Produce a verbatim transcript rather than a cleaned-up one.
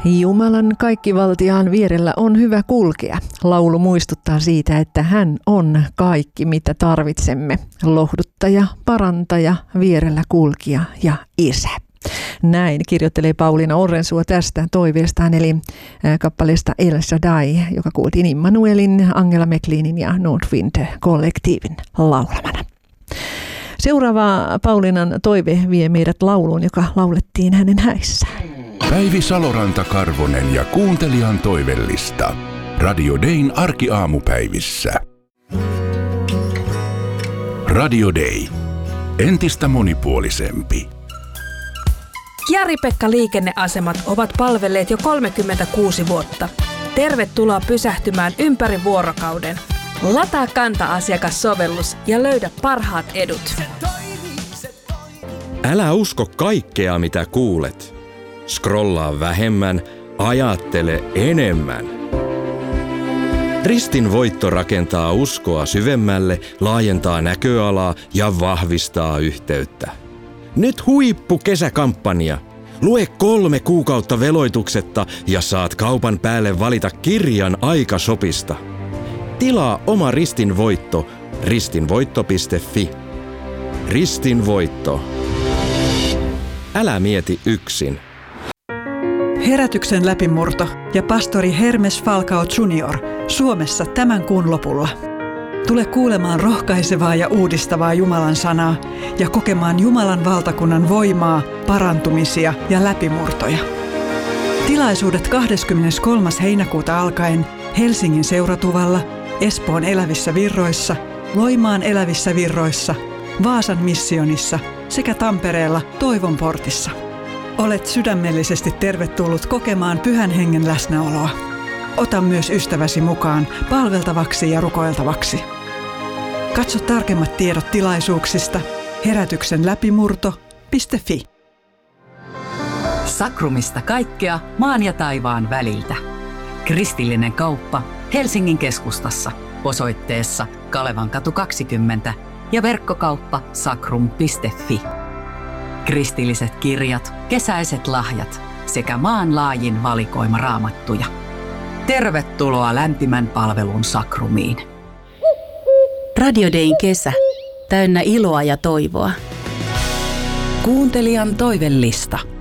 Jumalan kaikkivaltiaan vierellä on hyvä kulkea. Laulu muistuttaa siitä, että hän on kaikki, mitä tarvitsemme. Lohduttaja, parantaja, vierellä kulkija ja isä. Näin kirjoittelee Pauliina Orrensuo tästä toiveestaan, eli kappaleesta El Shaddai, joka kuultiin Immanuelin, Angela McLeanin ja Northwind kollektiivin laulamana. Seuraava Pauliinan toive vie meidät lauluun, joka laulettiin hänen häissään. Päivi Saloranta-Karvonen ja kuuntelijan toivellista. Radio Dayn arkiaamupäivissä. Radio Day. Entistä monipuolisempi. Jari-Pekka liikenneasemat ovat palvelleet jo kolmekymmentäkuusi vuotta. Tervetuloa pysähtymään ympäri vuorokauden. Lataa Kanta-asiakassovellus ja löydä parhaat edut. Älä usko kaikkea, mitä kuulet. Scrollaa vähemmän, ajattele enemmän. Ristin voitto rakentaa uskoa syvemmälle, laajentaa näköalaa ja vahvistaa yhteyttä. Nyt huippu kesäkampanja. Lue kolme kuukautta veloituksetta ja saat kaupan päälle valita kirjan Aikashopista. Tilaa oma Ristin voitto ristinvoitto piste fi. Ristin voitto. Älä mieti yksin. Herätyksen läpimurto ja pastori Hermes Falcao junior Suomessa tämän kuun lopulla. Tule kuulemaan rohkaisevaa ja uudistavaa Jumalan sanaa ja kokemaan Jumalan valtakunnan voimaa, parantumisia ja läpimurtoja. Tilaisuudet kahdeskymmeneskolmas heinäkuuta alkaen Helsingin Seuratuvalla, Espoon Elävissä Virroissa, Loimaan Elävissä Virroissa, Vaasan missionissa sekä Tampereella Toivon portissa. Olet sydämellisesti tervetullut kokemaan Pyhän Hengen läsnäoloa. Ota myös ystäväsi mukaan palveltavaksi ja rukoiltavaksi. Katso tarkemmat tiedot tilaisuuksista herätyksen läpimurto piste fi. Sakrumista kaikkea maan ja taivaan väliltä. Kristillinen kauppa Helsingin keskustassa osoitteessa Kalevankatu kaksikymmentä ja verkkokauppa sakrum piste fi. Kristilliset kirjat, kesäiset lahjat sekä maanlaajin valikoima raamattuja. Tervetuloa lämpimän palvelun Sakrumiin. Radio Dayn kesä. Täynnä iloa ja toivoa. Kuuntelijan toivellista.